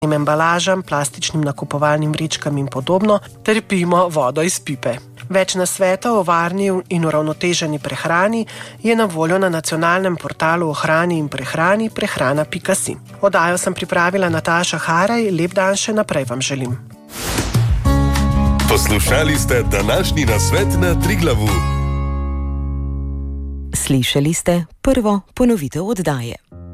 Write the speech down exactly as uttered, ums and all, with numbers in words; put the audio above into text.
embalažam, plastičnim nakupovalnim vrečkam in podobno, ter pijmo vodo iz pipe. Več nasvetov o varni in uravnoteženi prehrani je na voljo na nacionalnem portalu o hrani in prehrani prehrana pika si. Oddajo sem pripravila Nataša Haraj, lep dan še naprej vam želim. Poslušali ste današnji nasvet na Triglavu. Slišali ste prvo ponovitev oddaje.